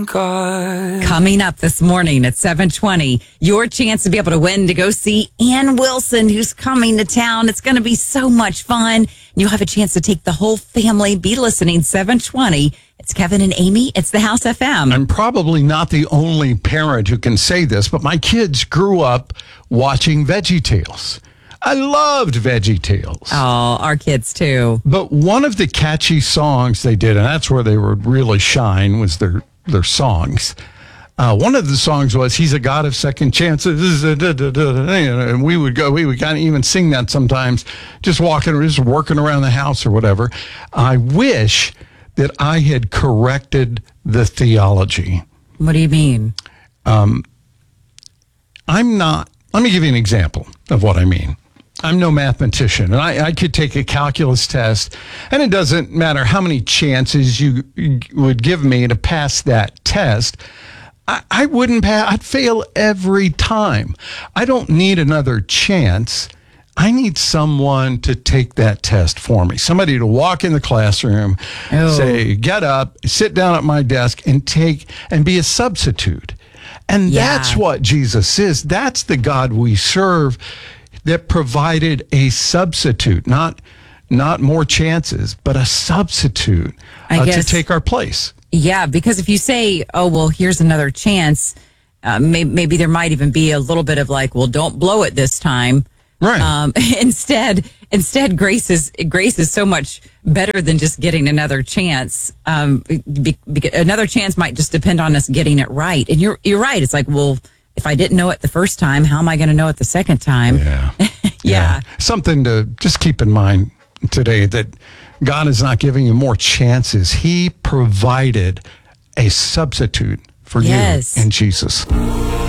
Coming up this morning at 7:20, your chance to be able to win to go see Ann Wilson, who's coming to town. It's going to be so much fun. You'll have a chance to take the whole family. Be listening 7:20. It's Kevin and Amy. It's the House FM. I'm probably not the only parent who can say this, but my kids grew up watching VeggieTales. I loved VeggieTales. Oh, our kids too. But one of the catchy songs they did, and that's where they would really shine, was their songs. One of the songs was "He's a God of Second Chances," and we would kind of even sing that sometimes, just working around the house or whatever. I wish that I had corrected the theology. What do you mean? Let me give you an example of what I mean. I'm no mathematician, and I could take a calculus test, and it doesn't matter how many chances you would give me to pass that test. I wouldn't pass. I'd fail every time. I don't need another chance. I need someone to take that test for me. Somebody to walk in the classroom, say, "Get up, sit down at my desk, and be a substitute." And that's what Jesus is. That's the God we serve, that provided a substitute, not more chances, but a substitute to take our place. Yeah, because if you say, "Oh, well, here's another chance," maybe there might even be a little bit of like, "Well, don't blow it this time." Right. Instead, grace is so much better than just getting another chance. Another chance might just depend on us getting it right. And you're right. It's like, well, if I didn't know it the first time, how am I going to know it the second time? Yeah. Yeah. Something to just keep in mind today, that God is not giving you more chances. He provided a substitute for you in Jesus.